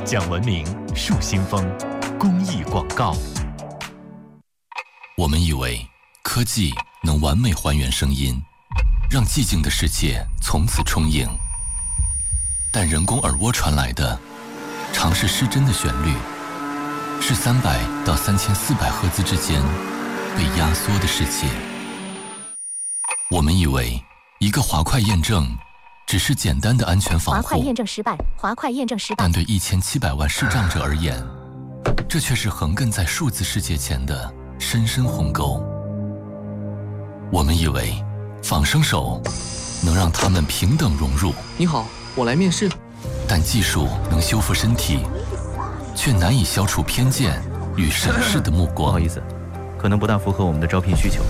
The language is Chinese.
讲文明树新风公益广告。 我们以为科技能完美还原声音，让寂静的世界从此充盈。但人工耳蜗传来的，常是失真的旋律，是300到3400赫兹之间被压缩的世界。我们以为一个滑块验证只是简单的安全防护， 滑块验证失败，滑块验证失败。 但对1700万视障者而言，这却是横亘在数字世界前的深深鸿沟。我们以为仿生手能让他们平等融入。 你好，我来面试。 但技术能修复身体，却难以消除偏见与审视的目光。 不好意思，可能不大符合我们的招聘需求。